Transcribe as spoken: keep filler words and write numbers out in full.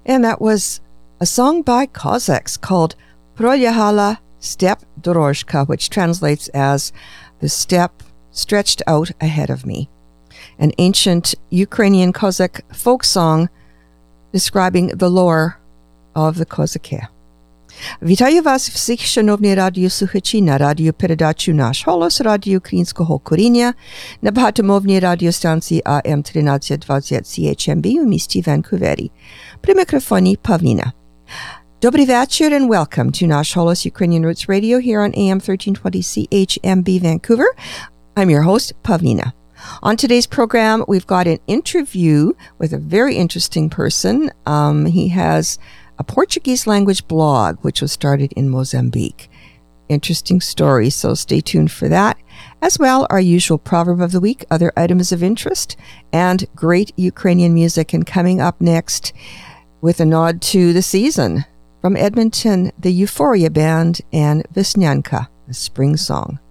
And that was a song by Cossacks called Proyahala Step Doroshka, which translates as the step stretched out ahead of me. An ancient Ukrainian Cossack folk song describing the lore of the Козаки. Вітаю вас всіх, шановні радіослухачі, на радіопередачу «Наш голос» радіо українського коріння на багатомовній радіостанції А М тринадцять двадцять Сі Ейч Ем Бі у місті Ванкувері. При мікрофоні Павліна. Добрий вечір and welcome to «Наш голос» Ukrainian Roots Radio here on A M thirteen twenty C H M B Vancouver. I'm your host, Pavlina. On today's program, we've got an interview with a very interesting person. Um, he has a Portuguese language blog, which was started in Mozambique. Interesting story, so stay tuned for that. As well, our usual proverb of the week, other items of interest, and great Ukrainian music. And coming up next, with a nod to the season, from Edmonton, the Euphoria Band and Vesnyanka, the spring song.